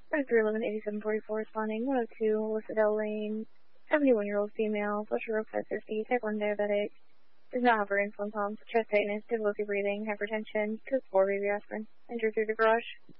311-8744 responding. 102 Elizabeth Lane, 71-year-old female, blood sugar 550, type 1 diabetic, does not have her insulin pump, chest tightness, difficulty breathing, hypertension, took 4 baby aspirin. Enter through the garage.